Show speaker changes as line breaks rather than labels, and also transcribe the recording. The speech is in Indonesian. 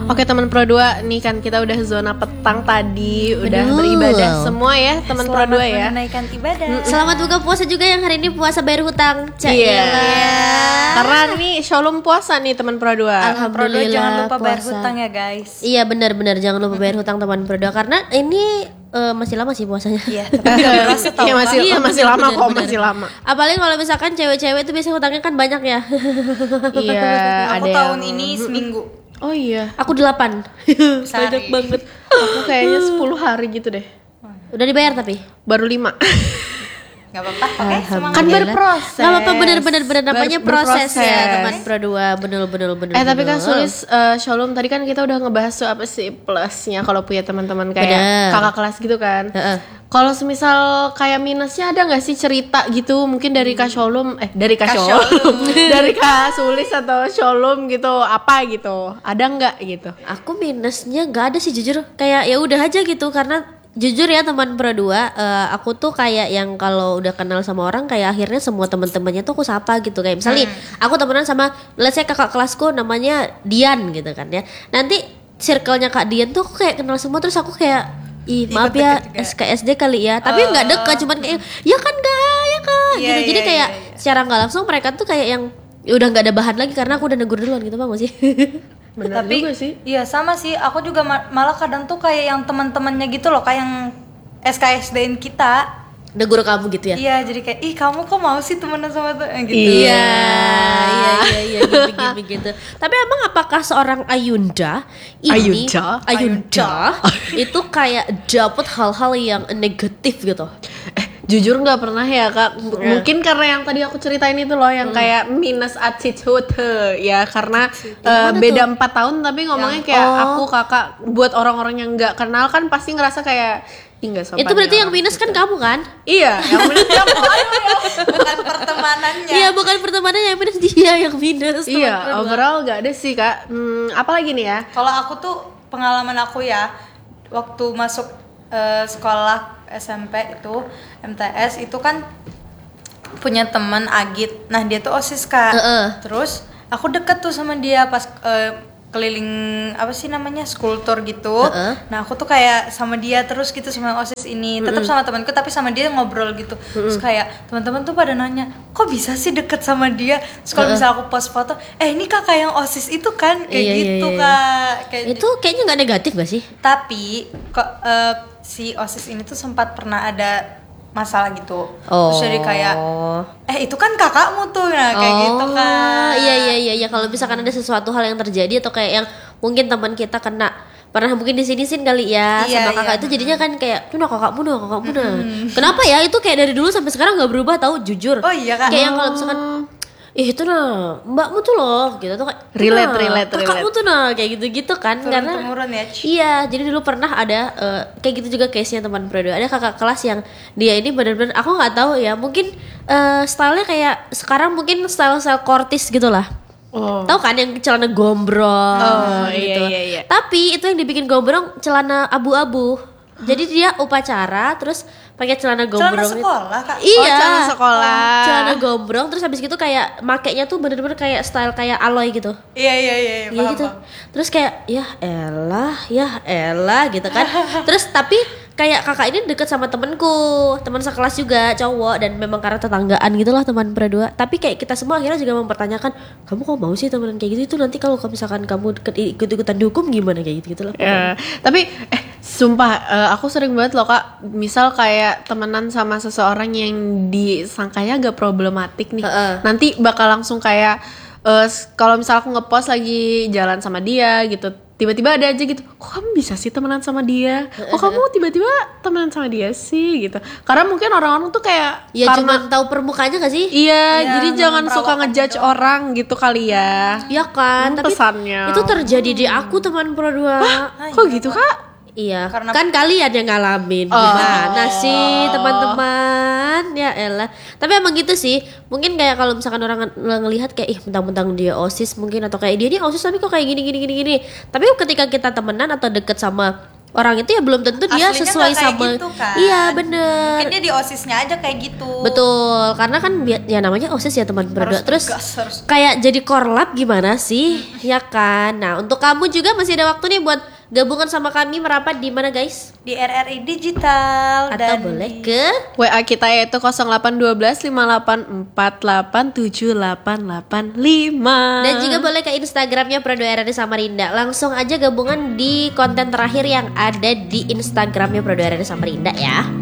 Oke teman Pro 2, nih kan kita udah zona petang tadi, udah beribadah semua ya teman Pro 2 ya.
Menunaikan ibadah.
Selamat buka puasa juga yang hari ini puasa bayar hutang.
Iya. Karena nih Shalom puasa nih teman Pro 2.
Pro 2 jangan lupa bayar
puasa.
hutang ya guys.
Iya benar-benar jangan lupa bayar hutang teman Pro 2 karena ini masih lama sih puasanya.
Iya, tapi gak berasa tau.
Iya masih
bener,
lama
bener,
kok,
bener.
masih lama.
Apalagi kalau misalkan cewek-cewek itu biasanya hutangnya kan banyak ya.
Iya,
Aku
ada
tahun
yang...
ini seminggu.
Oh iya,
Aku 8. Banyak banget.
aku kayaknya 10 hari gitu deh.
Udah dibayar tapi?
Baru 5.
Gak apa-apa, oke semangat.
Kan berproses.
Gak apa-apa bener-bener namanya proses
berproses.
ya teman Pro 2. Bener.
Tapi kan Sulis, Shalom tadi kan kita udah ngebahas tuh apa sih plusnya kalau punya teman-teman kayak
Bener.
kakak kelas gitu kan.
Heeh.
Kalau semisal kayak minusnya ada nggak sih cerita gitu mungkin dari Kak Shalom dari Kak Shalom dari Kak Sulis atau Shalom gitu apa gitu ada nggak gitu?
Aku minusnya gak ada sih jujur. Kayak ya udah aja gitu karena jujur ya teman Pro 2, aku tuh kayak yang kalau udah kenal sama orang kayak akhirnya semua teman-temannya tuh aku sapa gitu. Kayak misalnya aku temenan sama let's say kakak kelasku namanya Dian gitu kan ya. Nanti circle-nya Kak Dian tuh aku kayak kenal semua terus aku kayak maaf ya SKSD kali ya. Tapi nggak deket cuman kayak ya kan Kak
Iya,
gitu. Jadi
iya,
kayak
iya.
secara nggak langsung mereka tuh kayak yang ya udah nggak ada bahan lagi karena aku udah negur duluan gitu Bang sih.
Benar
Tapi
juga sih.
iya sama sih, aku juga malah kadang tuh kayak yang teman-temannya gitu loh, kayak yang SKSD-in kita.
Negur kamu gitu ya.
Iya, jadi kayak ih kamu kok mau sih temenan sama tuh gitu.
Iya gini gitu. Tapi emang apakah seorang Ayunda ini Ayunda itu kayak dapat hal-hal yang negatif gitu?
Jujur nggak pernah ya Kak. Mungkin karena yang tadi aku ceritain itu loh yang kayak minus attitude ya karena beda 4 tahun tapi ngomongnya kayak aku kakak buat orang-orang yang nggak kenal kan pasti ngerasa kayak nggak sopan.
Itu berarti
ya
yang minus kan kamu kan?
Iya, yang minus kamu.
Bukan pertemanannya.
Iya bukan pertemanannya yang minus dia yang minus.
Iya, overall nggak ada sih Kak. Apalagi nih ya?
Kalau aku tuh pengalaman aku ya waktu masuk sekolah SMP itu MTS itu kan punya teman Agit. Nah dia tuh OSIS Kak. Terus aku deket tuh sama dia pas keliling apa sih namanya school tour gitu. Nah aku tuh kayak sama dia terus gitu sama OSIS ini. Tetap sama temanku tapi sama dia ngobrol gitu. Terus kayak teman-teman tuh pada nanya, kok bisa sih deket sama dia? Terus kalau misalnya aku post foto, ini kakak yang OSIS itu kan kayak gitu Kak. Kayak
Itu kayaknya nggak negatif gak sih?
tapi kok si OSIS ini tuh sempat pernah ada masalah gitu. Terus jadi kayak itu kan kakakmu tuh nah kayak gitu kan.
Iya kalau misalkan ada sesuatu hal yang terjadi atau kayak yang mungkin teman kita kena pernah mungkin di sini kali ya
Iya,
sama kakak
iya.
itu jadinya kan kayak tuh kakakmu nah. Kenapa ya itu kayak dari dulu sampai sekarang nggak berubah tahu jujur.
Oh iya kan.
Kayak yang kalau misalkan itu nah mbakmu tuh loh gitu tuh kayak
Relate.
kakakmu tuh nah kayak gitu kan karena
Turun-temurun ya.
iya jadi dulu pernah ada kayak gitu juga case nya teman Pro 2 ada kakak kelas yang dia ini benar-benar aku nggak tahu ya mungkin stylenya kayak sekarang mungkin style kortis gitulah. Tahu kan yang celana gombrong gitu.
Iya.
Tapi itu yang dibikin gombrong celana abu-abu. Jadi dia upacara terus pakai celana gombrong.
Celana sekolah Kak.
Iya.
Celana sekolah.
Celana gombrong terus habis gitu kayak makainya tuh bener-bener kayak style kayak Aloy gitu.
Iya
Iya
paham,
gitu.
paham.
Terus kayak ya elah gitu kan. Terus tapi kayak kakak ini deket sama teman sekelas juga cowok dan memang karena tetanggaan gitulah teman Pro 2. Tapi kayak kita semua akhirnya juga mempertanyakan, kamu kok mau sih temenan kayak gitu itu nanti kalau misalkan kamu ikut-ikutan dihukum gimana kayak gitu lah.
Tapi sumpah aku sering banget loh Kak. Misal kayak temenan sama seseorang yang disangkanya agak problematik nih. Nanti bakal langsung kayak kalau misal aku ngepost lagi jalan sama dia gitu, tiba-tiba ada aja gitu, kok kamu bisa sih temenan sama dia? Kok kamu tiba-tiba temenan sama dia sih gitu? Karena mungkin orang-orang tuh kayak
Ya
karena
cuma tahu permukaannya gak sih?
iya, jadi jangan suka
memperawakan
ngejudge orang gitu kali ya.
Iya kan, tapi
Pesannya.
itu terjadi di aku teman Pro 2.
Kok gitu Kak?
Iya,
Karena-
kan kalian yang ngalamin. Gimana sih teman-teman? Ya elah. Tapi emang gitu sih. Mungkin kayak kalau misalkan orang ngelihat kayak mentang-mentang dia OSIS mungkin atau kayak dia OSIS tapi kok kayak gini. Tapi ketika kita temenan atau deket sama orang itu ya belum tentu dia
aslinya
sesuai
nggak kayak
sama
gitu kan.
Iya bener.
Mungkin dia di OSISnya aja kayak gitu.
Betul, karena kan ya namanya OSIS ya teman berdua. Terus
harus.
kayak jadi korlap gimana sih? Ya kan. Nah, untuk kamu juga masih ada waktu nih buat gabungan sama kami merapat di mana guys?
Di RRI Digital
Atau
dan
boleh ke
WA kita yaitu 0812 5848 7885.
dan juga boleh ke Instagramnya Pro 2 RRI Samarinda. Langsung aja gabungan di konten terakhir yang ada di Instagramnya Pro 2 RRI Samarinda ya.